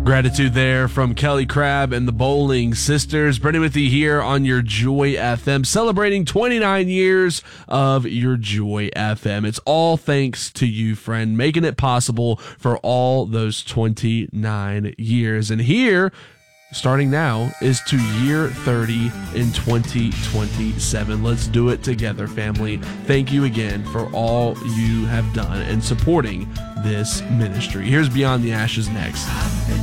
Gratitude there from Kelly Crabb and the Bowling Sisters. Brendan with you here on your Joy FM, celebrating 29 years of your Joy FM. It's all thanks to you, friend, making it possible for all those 29 years. And here, starting now, is to year 30 in 2027. Let's do it together, family. Thank you again for all you have done and supporting this ministry. Here's Beyond the Ashes next.